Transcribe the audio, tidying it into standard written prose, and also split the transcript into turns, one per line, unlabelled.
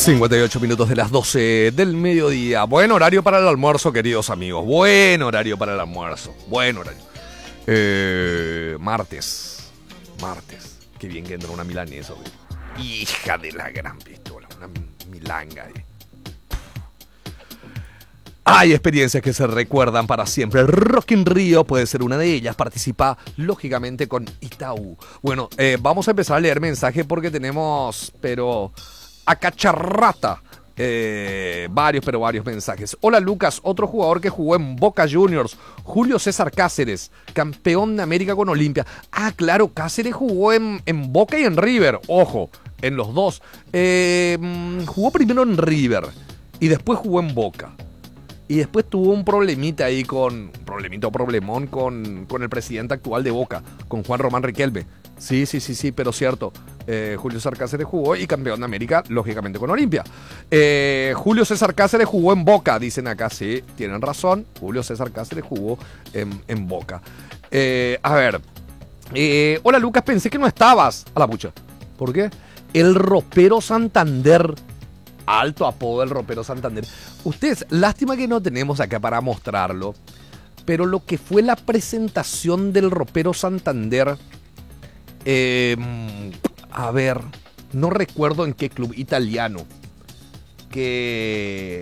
58 minutos de las 12 del mediodía. Buen horario para el almuerzo, queridos amigos. Buen horario para el almuerzo. Buen horario. Martes. Qué bien que entró una milanesa. Hija de la gran pistola. Una milanga ahí. Hay experiencias que se recuerdan para siempre. El Rock in Rio puede ser una de ellas. Participa, lógicamente, con Itaú. Bueno, vamos a empezar a leer mensajes porque tenemos, pero a cacharrata, varios mensajes. Hola, Lucas, otro jugador que jugó en Boca Juniors, Julio César Cáceres, campeón de América con Olimpia. Ah, claro, Cáceres jugó en Boca y en River. Ojo, en los dos. Jugó primero en River y después jugó en Boca. Y después tuvo un problemita ahí problemón con el presidente actual de Boca, con Juan Román Riquelme. Sí, pero cierto. Julio César Cáceres jugó y campeón de América, lógicamente, con Olimpia. Julio César Cáceres jugó en Boca, dicen acá. Sí, tienen razón. Julio César Cáceres jugó en Boca. A ver. Hola, Lucas, pensé que no estabas. A la pucha. ¿Por qué? El Ropero Santander. Alto apodo el Ropero Santander. Ustedes, lástima que no tenemos acá para mostrarlo, pero lo que fue la presentación del Ropero Santander, a ver, no recuerdo en qué club italiano, que